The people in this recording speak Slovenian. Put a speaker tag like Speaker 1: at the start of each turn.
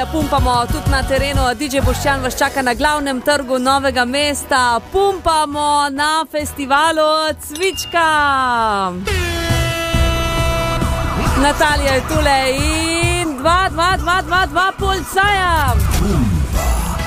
Speaker 1: pumpamo tudi na terenu. DJ Boštjan vas čaka na glavnem trgu Novega mesta. Pumpamo na festivalu Cvička. Natalija je tule in 2 policaja.